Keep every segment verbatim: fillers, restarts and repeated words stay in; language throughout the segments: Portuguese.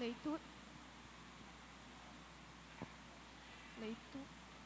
Leitura. Leitura.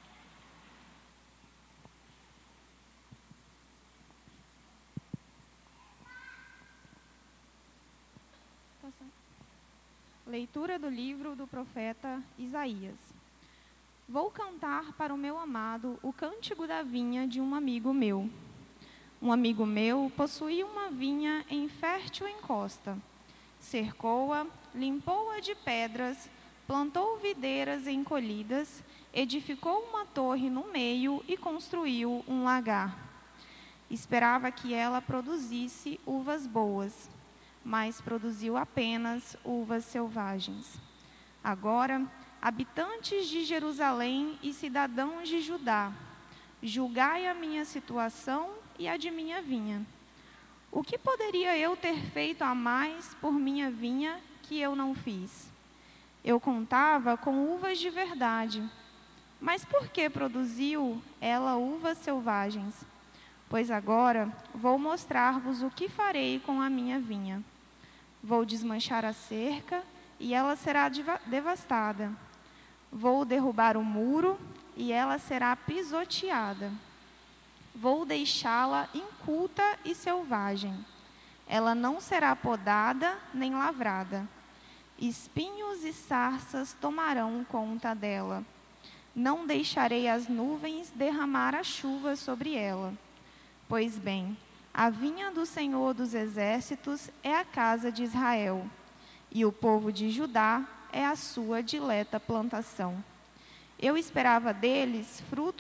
Leitura do livro do profeta Isaías. Vou cantar para o meu amado o cântico da vinha de um amigo meu. Um amigo meu possuía uma vinha em fértil encosta. Cercou-a, limpou-a de pedras, plantou videiras encolhidas, edificou uma torre no meio e construiu um lagar. Esperava que ela produzisse uvas boas, mas produziu apenas uvas selvagens. Agora, habitantes de Jerusalém e cidadãos de Judá, julgai a minha situação e a de minha vinha. O que poderia eu ter feito a mais por minha vinha que eu não fiz? Eu contava com uvas de verdade, mas por que produziu ela uvas selvagens? Pois agora vou mostrar-vos o que farei com a minha vinha. Vou desmanchar a cerca e ela será devastada. Vou derrubar o muro e ela será pisoteada. Vou deixá-la inculta e selvagem. Ela não será podada nem lavrada. Espinhos e sarças tomarão conta dela. Não deixarei as nuvens derramar a chuva sobre ela. Pois bem, a vinha do Senhor dos Exércitos é a casa de Israel, e o povo de Judá é a sua dileta plantação. Eu esperava deles frutos